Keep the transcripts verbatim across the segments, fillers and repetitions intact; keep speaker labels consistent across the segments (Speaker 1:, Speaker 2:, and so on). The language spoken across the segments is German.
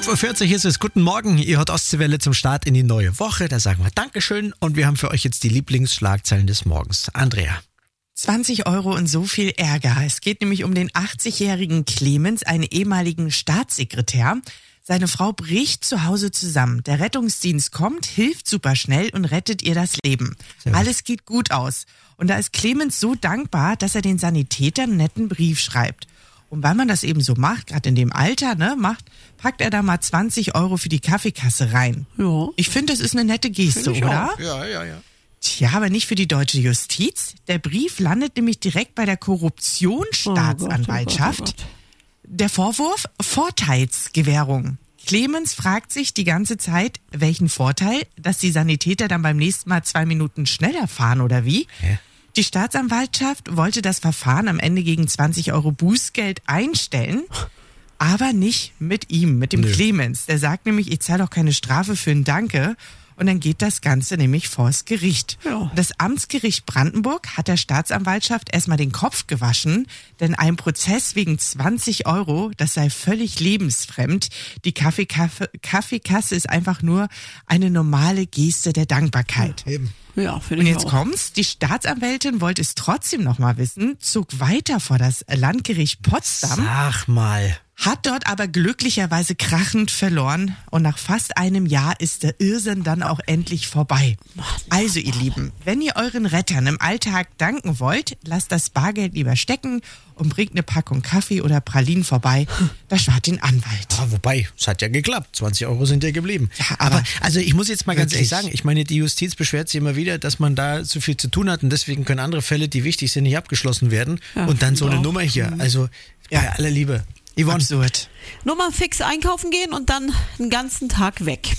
Speaker 1: fünf Uhr vierzig ist es. Guten Morgen, ihr hört Ostseewelle zum Start in die neue Woche. Da sagen wir Dankeschön und wir haben für euch jetzt die Lieblingsschlagzeilen des Morgens. Andrea.
Speaker 2: zwanzig Euro und so viel Ärger. Es geht nämlich um den achtzigjährigen Clemens, einen ehemaligen Staatssekretär. Seine Frau bricht zu Hause zusammen. Der Rettungsdienst kommt, hilft super schnell und rettet ihr das Leben. Alles geht gut aus. Und da ist Clemens so dankbar, dass er den Sanitätern einen netten Brief schreibt. Und weil man das eben so macht, gerade in dem Alter, ne, macht, packt er da mal zwanzig Euro für die Kaffeekasse rein.
Speaker 3: Ja.
Speaker 2: Ich finde, das ist eine nette Geste, oder?
Speaker 1: Auch. Ja, ja, ja.
Speaker 2: Tja, aber nicht für die deutsche Justiz. Der Brief landet nämlich direkt bei der Korruptionsstaatsanwaltschaft.
Speaker 3: Oh Gott, oh Gott, oh Gott.
Speaker 2: Der Vorwurf: Vorteilsgewährung. Clemens fragt sich die ganze Zeit, welchen Vorteil, dass die Sanitäter dann beim nächsten Mal zwei Minuten schneller fahren oder wie?
Speaker 1: Hä?
Speaker 2: Die Staatsanwaltschaft wollte das Verfahren am Ende gegen zwanzig Euro Bußgeld einstellen, aber nicht mit ihm, mit dem
Speaker 1: Nö.
Speaker 2: Clemens. Der sagt nämlich, ich zahle doch keine Strafe für ein Danke. Und dann geht das Ganze nämlich vors Gericht.
Speaker 3: Ja.
Speaker 2: Das Amtsgericht Brandenburg hat der Staatsanwaltschaft erstmal den Kopf gewaschen, denn ein Prozess wegen zwanzig Euro, das sei völlig lebensfremd. Die Kaffeekasse, Kaffeekasse ist einfach nur eine normale Geste der Dankbarkeit.
Speaker 1: Eben.
Speaker 3: Ja, finde
Speaker 2: Und
Speaker 3: ich
Speaker 2: jetzt
Speaker 3: auch.
Speaker 2: kommt's, die Staatsanwältin wollte es trotzdem noch mal wissen, zog weiter vor das Landgericht Potsdam,
Speaker 1: Sag mal.
Speaker 2: hat dort aber glücklicherweise krachend verloren und nach fast einem Jahr ist der Irrsinn dann auch endlich vorbei. Also ihr Lieben, wenn ihr euren Rettern im Alltag danken wollt, lasst das Bargeld lieber stecken und bringt eine Packung Kaffee oder Pralinen vorbei, das spart den Anwalt.
Speaker 1: Ah, wobei, es hat ja geklappt. zwanzig Euro sind ja geblieben.
Speaker 2: Ja, aber
Speaker 1: aber also ich muss jetzt mal ganz ehrlich
Speaker 2: wirklich.
Speaker 1: sagen, ich meine, die Justiz beschwert sich immer wieder, dass man da zu viel zu tun hat und deswegen können andere Fälle, die wichtig sind, nicht abgeschlossen werden.
Speaker 3: Ja,
Speaker 1: und dann so eine
Speaker 3: auch.
Speaker 1: Nummer hier. Also bei aller Liebe. Yvonne.
Speaker 2: Absurd.
Speaker 3: Nur mal fix einkaufen gehen und dann einen ganzen Tag weg.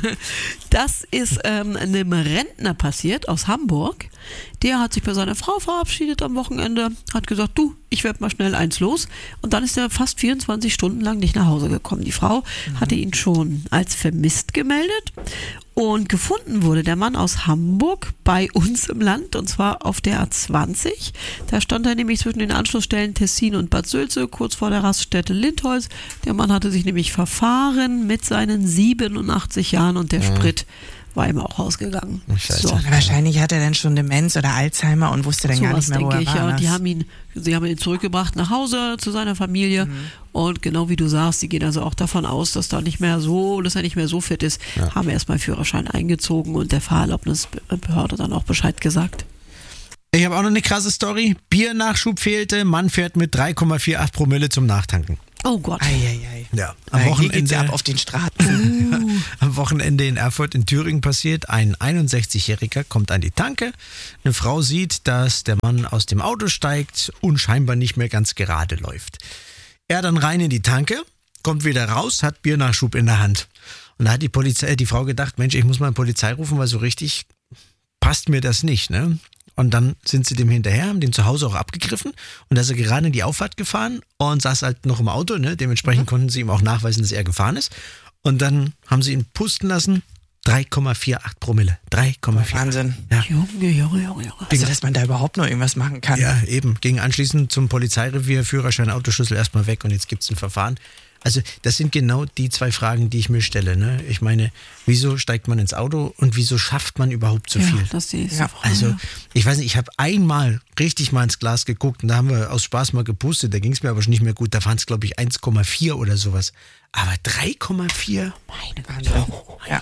Speaker 3: Das ist ähm, einem Rentner passiert aus Hamburg. Der hat sich bei seiner Frau verabschiedet am Wochenende, hat gesagt, du, ich werde mal schnell eins los. Und dann ist er fast vierundzwanzig Stunden lang nicht nach Hause gekommen. Die Frau mhm. hatte ihn schon als vermisst gemeldet. Und gefunden wurde der Mann aus Hamburg bei uns im Land, und zwar auf der A zwanzig. Da stand er nämlich zwischen den Anschlussstellen Tessin und Bad Sülze, kurz vor der Raststätte Lindholz. Der Mann hatte sich nämlich verfahren mit seinen siebenundachtzig Jahren und der
Speaker 1: Ja.
Speaker 3: Sprit war ihm auch ausgegangen.
Speaker 1: Scheiße.
Speaker 3: So.
Speaker 2: Wahrscheinlich hat er dann schon Demenz oder Alzheimer und wusste dann
Speaker 3: So
Speaker 2: gar
Speaker 3: was
Speaker 2: nicht mehr, wo
Speaker 3: denke
Speaker 2: er
Speaker 3: ich,
Speaker 2: war.
Speaker 3: ja.
Speaker 2: ne?
Speaker 3: Die haben ihn, sie haben ihn zurückgebracht nach Hause zu seiner Familie.
Speaker 2: Mhm.
Speaker 3: Und genau wie du sagst, die gehen also auch davon aus, dass da nicht mehr so, dass er nicht mehr so fit ist,
Speaker 1: Ja.
Speaker 3: haben erstmal Führerschein eingezogen und der Fahrerlaubnisbehörde dann auch Bescheid gesagt.
Speaker 1: Ich habe auch noch eine krasse Story. Biernachschub fehlte, Mann fährt mit drei Komma vierundachtzig Promille zum Nachtanken.
Speaker 3: Oh Gott.
Speaker 2: Eieiei.
Speaker 1: Ja, am
Speaker 2: Hier geht's
Speaker 1: Wochenende,
Speaker 2: ab auf den Straßen.
Speaker 1: am Wochenende in Erfurt in Thüringen passiert. Ein einundsechzigjähriger kommt an die Tanke. Eine Frau sieht, dass der Mann aus dem Auto steigt und scheinbar nicht mehr ganz gerade läuft. Er dann rein in die Tanke, kommt wieder raus, hat Biernachschub in der Hand. Und da hat die Polizei, die Frau gedacht, Mensch, ich muss mal Polizei rufen, weil so richtig passt mir das nicht, ne? Und dann sind sie dem hinterher, haben den zu Hause auch abgegriffen und da ist er gerade in die Auffahrt gefahren und saß halt noch im Auto, ne? Dementsprechend mhm. konnten sie ihm auch nachweisen, dass er gefahren ist. Und dann haben sie ihn pusten lassen, drei Komma vierundachtzig Promille. drei Komma vierundachtzig.
Speaker 2: Wahnsinn.
Speaker 1: Ja.
Speaker 3: Junge, Junge, Junge, Junge.
Speaker 2: Also, dass man da überhaupt noch irgendwas machen kann.
Speaker 1: Ja, eben. Ging anschließend zum Polizeirevier, Führerschein, Autoschlüssel erstmal weg und jetzt gibt's ein Verfahren. Also das sind genau die zwei Fragen, die ich mir stelle. Ne? Ich meine, wieso steigt man ins Auto und wieso schafft man überhaupt so
Speaker 3: Ja,
Speaker 1: viel?
Speaker 3: das ist
Speaker 2: Ja,
Speaker 3: Frage.
Speaker 1: Also ich weiß nicht, ich habe einmal richtig mal ins Glas geguckt und da haben wir aus Spaß mal gepustet, da ging es mir aber schon nicht mehr gut, da waren es glaube ich eins Komma vier oder sowas. Aber drei Komma vier?
Speaker 2: Meine Wahnsinn. Ja.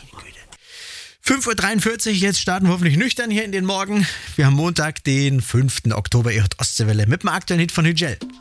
Speaker 1: fünf Uhr dreiundvierzig, jetzt starten wir hoffentlich nüchtern hier in den Morgen. Wir haben Montag, den fünften Oktober, ihr hört Ostseewelle mit dem aktuellen Hit von Hügel.